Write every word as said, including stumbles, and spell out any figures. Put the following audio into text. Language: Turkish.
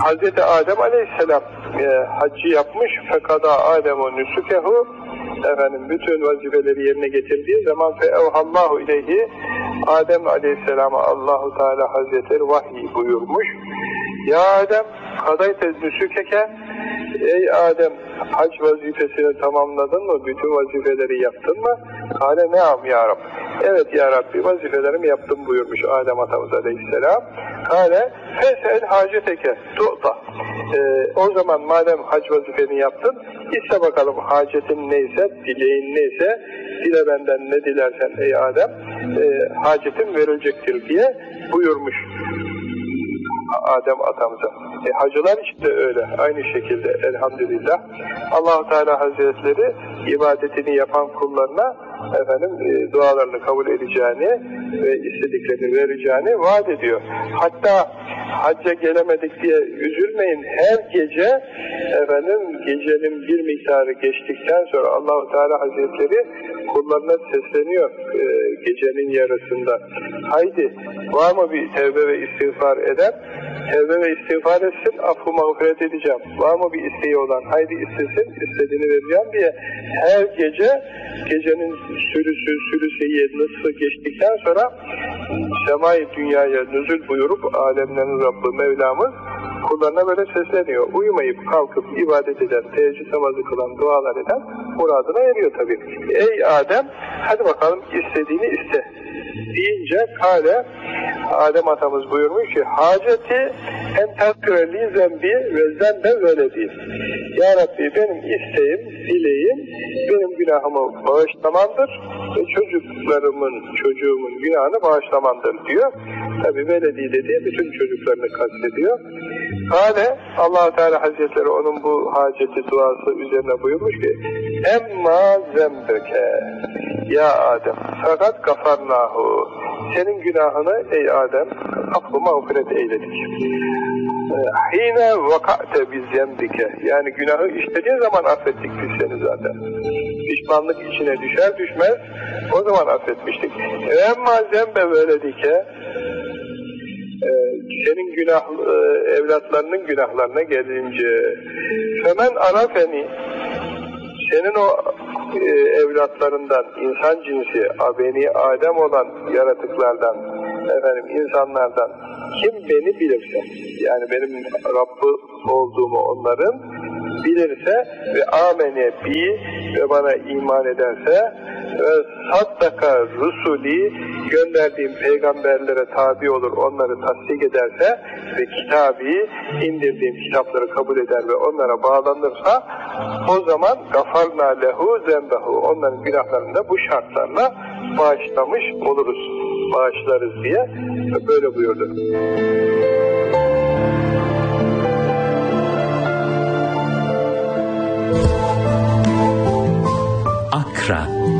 Hazreti Adem Aleyhisselam e, haccı yapmış, fekada Adem'u nüsukehu, efendim bütün vazifeleri yerine getirdiği zaman feevhallahu ileyhi, Adem Aleyhisselam'a Allahu Teala Hazretleri vahiy buyurmuş. Ya Adem kadayte nüsükeke, ey Adem hac vazifesini tamamladın mı? Bütün vazifeleri yaptın mı? Kâle neam ya Rab. Evet ya Rabbi, vazifelerimi yaptım buyurmuş Adem Atamız Aleyhisselam. Kâle fesel haceteke tu'ta. Ee, o zaman madem hac vazifeni yaptın, iste bakalım hacetin neyse, dileğin neyse, dile benden ne dilersen ey Adem, e, hacetin verilecektir diye buyurmuş Adem Atamıza. E, hacılar işte öyle, aynı şekilde elhamdülillah. Allah-u Teala Hazretleri ibadetini yapan kullarına efendim e, dualarını kabul edeceğini ve istediklerini vereceğini vaat ediyor. Hatta hacca gelemedik diye üzülmeyin. Her gece efendim gecenin bir miktarı geçtikten sonra Allah-u Teala Hazretleri kullarına sesleniyor e, gecenin yarısında. Haydi var mı bir tevbe ve istiğfar eden? Tevbe ve istiğfar etsin, affı mağfiret edeceğim. Var mı bir isteği olan? Haydi istesin, istediğini vereceğim diye her gece gecenin sürüsü, sürüseyi, nısfı geçtikten sonra semai dünyaya nüzul buyurup alemlerin Rabbi Mevlamız kullarına böyle sesleniyor. Uyumayıp kalkıp ibadet eden, teheccüd namazı kılan, dualar eden muradına eriyor tabii. Ey Adem, hadi bakalım istediğini iste deyince kâle Adem Atamız buyurmuş ki haceti en tezkireli zembi ve zembe veledi. Ya Rabbi benim isteğim, dileğim benim günahımı bağışlamandır ve çocuklarımın, çocuğumun günahını bağışlamandır diyor. Tabi veledi dediği bütün çocuklarını kastediyor. Kâle Allah-u Teala Hazretleri onun bu haceti duası üzerine buyurmuş ki emma zembeke ya Adem fakat gafarnahu, senin günahını ey Adem affı mağfiret eyledik. Hine vaka'te biz zembike, yani günahı işlediğin zaman affettik biz seni zaten. Pişmanlık içine düşer düşmez o zaman affetmiştik. Emma zembe veledike, Ee, senin günah, e, evlatlarının günahlarına gelince femen arafeni, senin o e, evlatlarından insan cinsi abeni Adem olan yaratıklardan, efendim insanlardan kim beni bilirse, yani benim Rabbı olduğumu onların bilirse ve amene bi ve bana iman ederse ve saddaka rusuli, gönderdiğim peygamberlere tabi olur, onları tasdik ederse ve kitabi, indirdiğim kitapları kabul eder ve onlara bağlanırsa o zaman gafarna lehu zembehu, onların günahlarını da bu şartlarla bağışlamış oluruz, bağışlarız diye böyle buyurdu. Akra